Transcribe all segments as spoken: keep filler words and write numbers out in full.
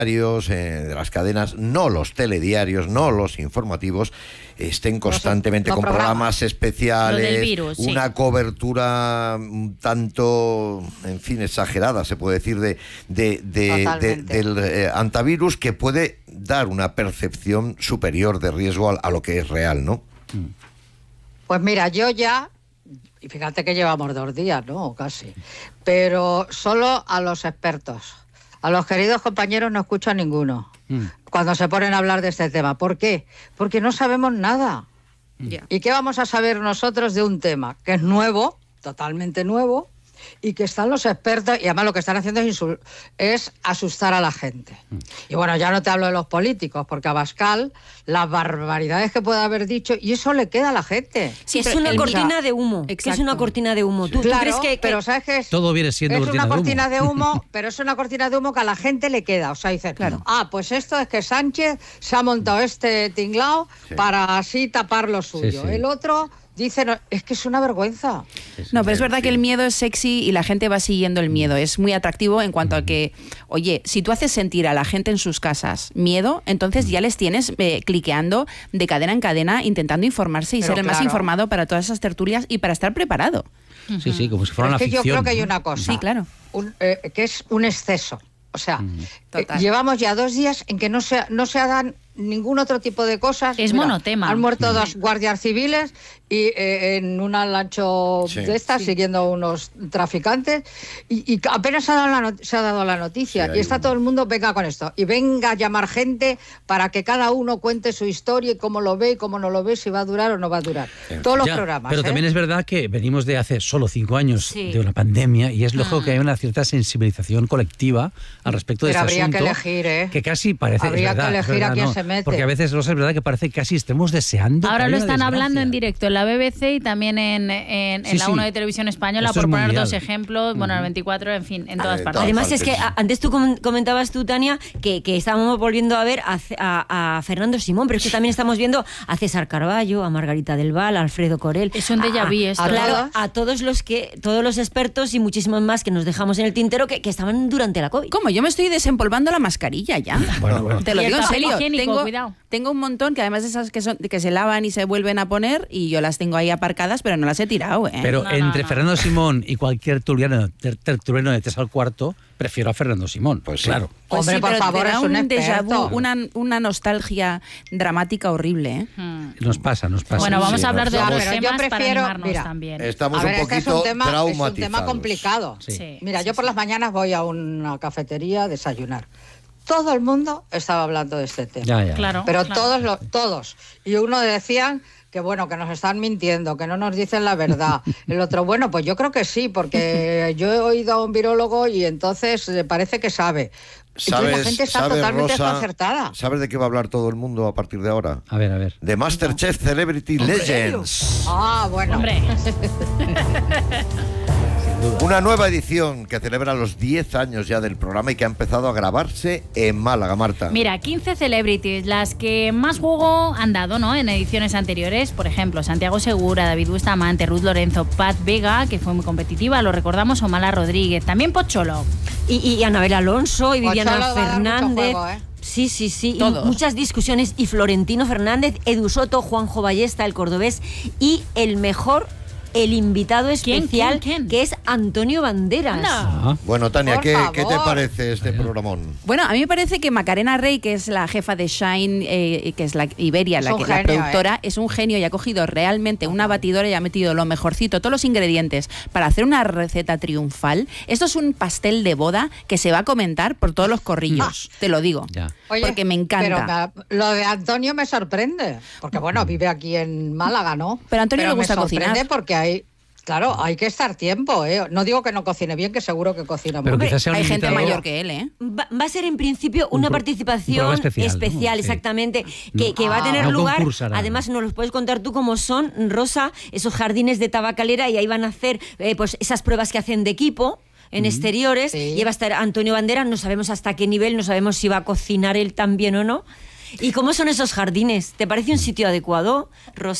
Eh, de las cadenas, no los telediarios, no los informativos, estén constantemente no, no, con programas, programas especiales, virus, una sí. cobertura un tanto, en fin, exagerada, se puede decir, de, de, de, de del eh, antivirus, que puede dar una percepción superior de riesgo a, a lo que es real, ¿no? Pues mira, yo ya, y fíjate que llevamos dos días, ¿no? Casi, pero solo a los expertos. A los queridos compañeros no escucho a ninguno mm. cuando se ponen a hablar de este tema. ¿Por qué? Porque no sabemos nada. Yeah. ¿Y qué vamos a saber nosotros de un tema que es nuevo, totalmente nuevo, y que están los expertos, y además lo que están haciendo es, insul- es asustar a la gente? Mm. Y bueno, ya no te hablo de los políticos, porque a Abascal, las barbaridades que puede haber dicho, y eso le queda a la gente. Sí, es una cortina de humo. Que es una cortina de humo. Sí. ¿Tú, claro, ¿tú crees que, que pero sabes que es, todo viene siendo es cortina una de cortina humo. de humo, pero es una cortina de humo que a la gente le queda. O sea, dicen, claro. ah, pues esto es que Sánchez se ha montado este tinglao sí. para así tapar lo suyo. Sí, sí. El otro dice, no, es que es una vergüenza. No, pero es verdad que el miedo es sexy y la gente va siguiendo el miedo. Es muy atractivo en cuanto a que, oye, si tú haces sentir a la gente en sus casas miedo, entonces ya les tienes eh, cliqueando de cadena en cadena, intentando informarse y pero ser el claro. más informado para todas esas tertulias y para estar preparado. Sí, sí, como si fuera una es que ficción. Yo creo que hay una cosa. Sí, claro. Un, eh, que es un exceso. O sea, Mm. eh, llevamos ya dos días en que no se, no se hagan ningún otro tipo de cosas. Es Mira, monotema. Han muerto mm. dos guardias civiles y eh, en una lancho sí. de estas sí. siguiendo unos traficantes y, y apenas se ha dado la, not- se ha dado la noticia sí, y está un... todo el mundo, venga con esto y venga a llamar gente para que cada uno cuente su historia y cómo lo ve y cómo no lo ve, si va a durar o no va a durar. En Todos fin. los ya, programas. Pero ¿eh? también es verdad que venimos de hace solo cinco años sí. de una pandemia y es lógico ah. que hay una cierta sensibilización colectiva al respecto de pero este habría asunto. Que elegir, ¿eh? Que casi parece. Habría es verdad, que elegir es verdad, a quién no, se mete. Porque a veces, Rosa, es verdad que parece que casi estemos deseando. Ahora lo están desgracia. hablando en directo en la B B C y también en, en, sí, en la sí. uno de Televisión Española, Esto por poner mundial. dos ejemplos, uh-huh. bueno, el veinticuatro, en fin, en todas Eh, partes. Además partes. es que a, antes tú com- comentabas tú, Tania, que, que estábamos volviendo a ver a, a, a Fernando Simón, pero es que también estamos viendo a César Carballo, a Margarita del Val, a Alfredo Corel. Es un déjà vu esto. A, claro, a todos los que, todos los expertos y muchísimos más que nos dejamos en el tintero que, que estaban durante la COVID. ¿Cómo? Yo me estoy desempolvando la mascarilla ya. Bueno, bueno. Te lo Y el digo en papel serio. higiénico, Tengo, cuidado. tengo un montón que además de esas que son que se lavan y se vuelven a poner y yo las tengo ahí aparcadas, pero no las he tirado, ¿eh? Pero No, entre no, no. Fernando Simón y cualquier tertuliano, ter, tertuliano de tres al cuarto, prefiero a Fernando Simón. Pues sí. claro. Pues Hombre, sí, por pero favor, te da es un un déjà vu, experto. una, una nostalgia dramática horrible, ¿eh? Hmm. Nos pasa, nos pasa. Bueno, vamos Sí, a hablar de nos otros vamos- pero yo temas para prefiero- animarnos mira, también. Estamos A ver, un este es poquito un tema, es traumatizados. un tema complicado. Sí. Sí. Mira, sí, yo por sí. las mañanas voy a una cafetería a desayunar. Todo el mundo estaba hablando de este tema. Ya, ya. Claro. Pero claro. todos, lo, todos. Y uno decían que bueno, que nos están mintiendo, que no nos dicen la verdad. El otro, bueno, pues yo creo que sí, porque yo he oído a un virólogo y entonces eh, parece que sabe. Entonces la gente está sabes, totalmente Rosa, desconcertada. ¿Sabes de qué va a hablar todo el mundo a partir de ahora? A ver, a ver. De MasterChef Celebrity Legends. Ah, bueno. Hombre, Una nueva edición que celebra los diez años ya del programa y que ha empezado a grabarse en Málaga, Marta. mira, quince celebrities, las que más juego han dado, ¿no? En ediciones anteriores, por ejemplo, Santiago Segura, David Bustamante, Ruth Lorenzo, Pat Vega, que fue muy competitiva, lo recordamos, Omala Rodríguez, también Pocholo. Y, y Anabel Alonso, y Pocholo Viviana va a dar mucho Fernández. juego, ¿eh? Sí, sí, sí. Y Todos. muchas discusiones. Y Florentino Fernández, Edu Soto, Juanjo Ballesta, el cordobés. Y el mejor, el invitado ¿Quién, especial, quién, quién? que es Antonio Banderas. Anda. Ah, Bueno, Tania, Por ¿qué, favor. ¿qué te parece este programón? Bueno, a mí me parece que Macarena Rey, que es la jefa de Shine, eh, que es la Iberia, Es la, un que, la genio, productora, es un genio y ha cogido realmente una batidora y ha metido lo mejorcito, todos los ingredientes para hacer una receta triunfal. Esto es un pastel de boda que se va a comentar por todos los corrillos, te lo digo, ya. Oye, porque me encanta. Pero me- lo de Antonio me sorprende, porque bueno, vive aquí en Málaga, ¿no? Pero a Antonio le gusta me sorprende cocinar. porque hay, claro, hay que estar tiempo, ¿eh? No digo que no cocine bien, que seguro que cocina Pero muy bien. quizás sea un Hay gente invitado- mayor que él, ¿eh? Va, va a ser en principio Un una pro- participación un programa especial, ¿no? Sí. exactamente, que, No. que va a tener No lugar. concursará. Además, nos los puedes contar tú cómo son, Rosa, esos jardines de tabacalera, y ahí van a hacer eh, pues esas pruebas que hacen de equipo en exteriores. Sí. Y va a estar Antonio Banderas, no sabemos hasta qué nivel, no sabemos si va a cocinar él también o no. ¿Y cómo son esos jardines? ¿Te parece un sitio adecuado, Rosa?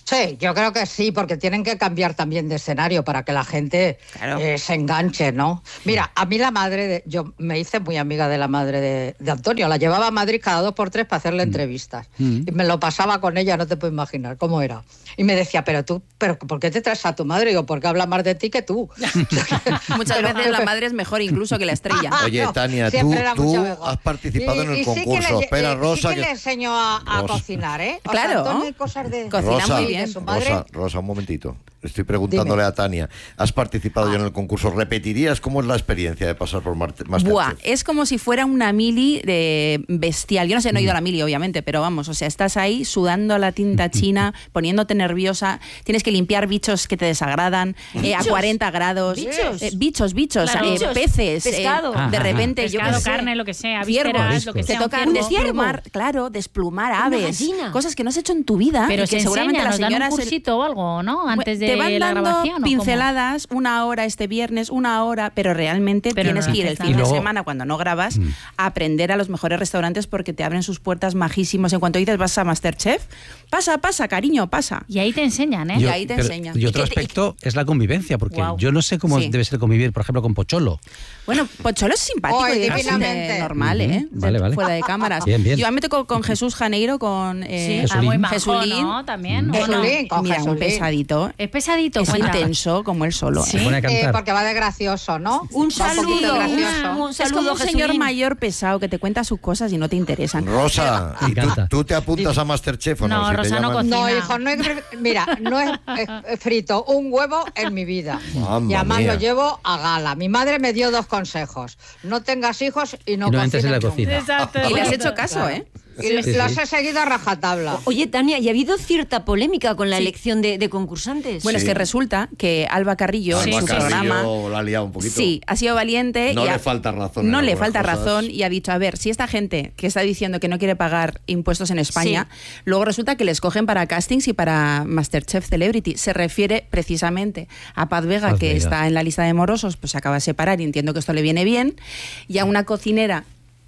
Sí, yo creo que sí, porque tienen que cambiar también de escenario para que la gente claro. eh, se enganche, ¿no? Mira, a mí la madre, de, yo me hice muy amiga de la madre de, de Antonio, la llevaba a Madrid cada dos por tres para hacerle mm. entrevistas. Mm. Y me lo pasaba con ella, no te puedes imaginar cómo era. Y me decía, pero tú, pero ¿por qué te traes a tu madre? Y digo, porque habla más de ti que tú. Muchas pero, veces la madre es mejor incluso que la estrella. Oye, Tania, tú, tú has participado y, en el concurso. Sí Espera, le, Rosa. Sí que que... le enseño a, a Rosa. cocinar, ¿eh? O claro. sea, Antonio, cosas de... Cocina Rosa, muy bien. Su madre. Rosa, Rosa, un momentito. Estoy preguntándole Dime. a Tania. ¿Has participado ah. ya en el concurso? ¿Repetirías cómo es la experiencia de pasar por Masterchef? Buah, es como si fuera una mili de bestial. Yo no sé, no he ido a la mili, obviamente, pero vamos, o sea, estás ahí sudando la tinta china, poniéndote nerviosa, tienes que limpiar bichos que te desagradan eh, a cuarenta grados. ¿Bichos? Eh, bichos, bichos, claro. eh, bichos. peces. Pescado. Eh, de repente, Pescado, yo qué sé, carne, lo que sea, ciervos, vísceras, lo que sea. Te toca desplumar, claro, desplumar aves. Cosas que no has hecho en tu vida. Pero y que se seguramente enseña, las nos dan señoras un cursito o algo, ¿no? Antes de te van la dando grabación. pinceladas, una hora este viernes, una hora, pero realmente pero tienes no que ir el fin luego, de semana cuando no grabas mm. a aprender a los mejores restaurantes porque te abren sus puertas majísimos. En cuanto dices vas a Masterchef, pasa, pasa, cariño, pasa. Y ahí te enseñan, ¿eh? Yo, y ahí te enseñan. Y otro aspecto es la convivencia, porque wow. yo no sé cómo sí. debe ser convivir, por ejemplo, con Pocholo. Bueno, Pocholo es simpático oh, y divinamente normal, ¿eh? Uh-huh. Vale, vale. Fuera de cámaras. Bien, bien. Yo me toco con Jesús Janeiro, con eh, sí. ah, muy majo, Jesulín. ¿no? También. Mm. Jesulín, con Mira, Jesulín. un pesadito. Es pesadito, es cuenta. intenso como él solo. ¿Sí? ¿eh? Se pone a cantar. Eh, porque va de gracioso, ¿no? Un saludo, un, un saludo, es como un Jesulín. señor mayor pesado que te cuenta sus cosas y no te interesan. Rosa, ¿y tú, tú te apuntas a Masterchef o no? No, si Rosa te no llaman... cocina. No, hijo, no he, mira, no he, he frito un huevo en mi vida. Mamma y además mía. lo llevo a gala. Mi madre me dio dos consejos. No tengas hijos y no, y no entres en la nunca. cocina. Exacto. Y le has hecho caso, ¿eh? Y sí, sí, las sí. he seguido a rajatabla. Oye, Tania, ¿y ha habido cierta polémica con la sí. elección de, de concursantes? Bueno, sí. es que resulta que Alba Carrillo, Alba en su Carrillo programa... la ha liado un poquito. Sí, ha sido valiente. No y le ha, falta razón. No le falta cosas. razón y ha dicho, a ver, si esta gente que está diciendo que no quiere pagar impuestos en España, sí. luego resulta que les cogen para castings y para Masterchef Celebrity. Se refiere precisamente a Paz Vega, Paz que Vega. está en la lista de morosos, pues se acaba de separar y entiendo que esto le viene bien, y a una cocinera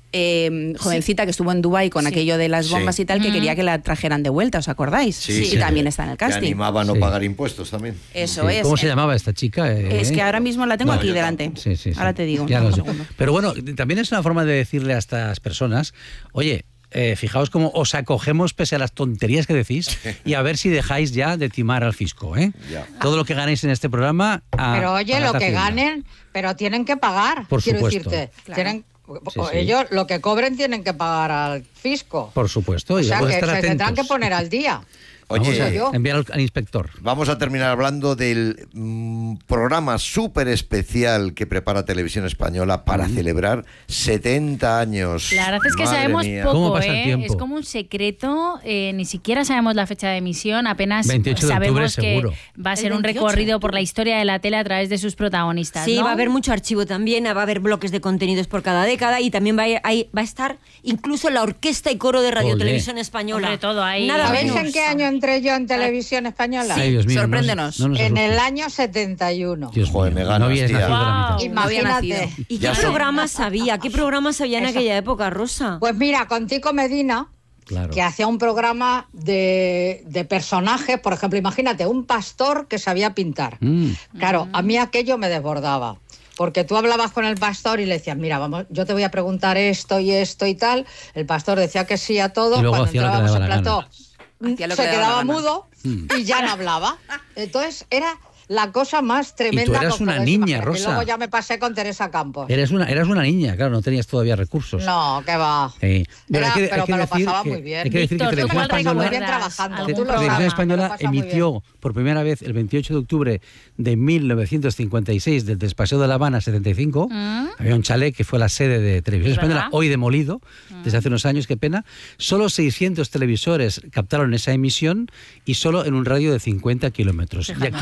Eh, jovencita sí. que estuvo en Dubái con sí. aquello de las bombas sí. y tal, que mm. quería que la trajeran de vuelta, ¿os acordáis? Sí, sí. sí. Y también está en el casting. Que animaba a no sí. pagar impuestos también. Eso sí. es. ¿Cómo se llamaba esta chica? Eh, es que ahora mismo la tengo no, aquí delante. Sí, sí, sí. Ahora te digo. Ya no, lo sé. Pero bueno, también es una forma de decirle a estas personas, oye, Eh, fijaos cómo os acogemos pese a las tonterías que decís y a ver si dejáis ya de timar al fisco, ¿eh? Ya. Todo lo que ganéis en este programa... A, pero oye, a lo que hacienda. ganen, pero tienen que pagar, Por quiero supuesto. decirte. Claro. Tienen, sí, sí. Ellos lo que cobren tienen que pagar al fisco. Por supuesto. Y o sea, que estar se atentos. tendrán que poner al día. Oye, Vamos a enviar al, al inspector. Vamos a terminar hablando del mmm, programa súper especial que prepara Televisión Española para mm. celebrar setenta años. La verdad es que Madre sabemos mía. poco, ¿Cómo pasa el ¿eh? tiempo? Es como un secreto, eh, ni siquiera sabemos la fecha de emisión, apenas veintiocho de octubre, sabemos que seguro. va a ser El un recorrido por la historia de la tele a través de sus protagonistas. Sí, ¿no? va a haber mucho archivo también, va a haber bloques de contenidos por cada década y también va a, hay, va a estar incluso la orquesta y coro de Radio Olé. Televisión Española. Hombre, todo ahí. Nada ¿Sabéis menos. en qué año entré yo en Televisión Española? Ay, Dios mío, sorpréndenos. No, no nos En asustes. el año setenta y uno. Dios Joder, mío, me ganas, no habías tía. nacido de la mitad. No había Imagínate. nacido. ¿Y qué Ya programas había? ¿Qué programas había en Eso. aquella época, Rosa? Pues mira, con Tico Medina, Claro. que hacía un programa de, de personajes, por ejemplo, imagínate, un pastor que sabía pintar. Mm. Claro, a mí aquello me desbordaba. Porque tú hablabas con el pastor y le decías, mira, vamos, yo te voy a preguntar esto y esto y tal. El pastor decía que sí a todo. Y luego Cuando hacía lo que le entrábamos daba en la plató, Hacía lo se que le daba quedaba la gana. mudo Mm. y ya no hablaba. Entonces era la cosa más tremenda. Y tú eras con una todo eso. niña, Imagínate, Rosa. Y luego ya me pasé con Teresa Campos. Eres una, eras una niña, claro, no tenías todavía recursos. No, que va. Sí. Pero, Era- hay que, pero hay que me lo decir pasaba que, muy bien. hay que decir Víctor, que ¿tú Televisión cuál Muy Española, bien recuerdas? trabajando. ¿Algún Tú lo programa? Televisión sabes, me lo Española pasa muy bien. emitió por primera vez el veintiocho de octubre de mil novecientos cincuenta y seis del Despaseo de La Habana setenta y cinco. Mm. Había un chalet que fue la sede de Televisión Es Española, verdad. hoy demolido, Mm. desde hace unos años, qué pena. Solo seiscientos televisores captaron esa emisión y solo en un radio de cincuenta kilómetros. Y Fíjate. actuaron los Yo me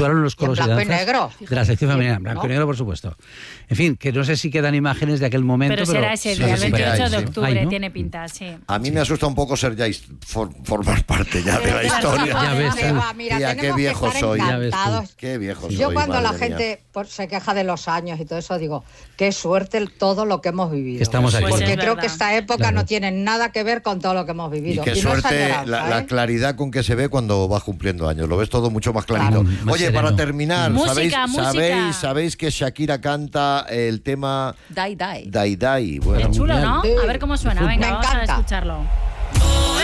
toros y blanco y danzas negro. de la sección femenina, Sí, blanco ¿no? y negro, por supuesto. En fin, que no sé si quedan imágenes de aquel momento, Pero pero, será ese sí, día, el sí que veintiocho hay, de sí. octubre, Hay, ¿no? tiene pinta, sí. A mí me asusta un poco ser ya his- for- formar parte ya de la Pero historia. Ya ves ¿dónde tú. va? Mira, Tía, qué tenemos que viejo estar soy. Ya ves tú. encantados. Qué viejo Yo soy, cuando la madre mía. gente por- se queja de los años y todo eso, digo, qué suerte el- todo lo que hemos vivido. Estamos aquí. Pues Porque es creo verdad. que esta época Claro. no tiene nada que ver con todo lo que hemos Y vivido. qué no es suerte añoranza, la, la ¿eh? claridad con que se ve cuando vas cumpliendo años. Lo ves todo mucho más clarito. Claro, más Oye, sereno. para terminar, Música, ¿sabéis, música. sabéis, sabéis que Shakira canta el tema Die, die. Dai Dai? Bueno, Es chulo, ¿no? Sí. A ver cómo suena. Venga, Me vamos a encanta. escucharlo.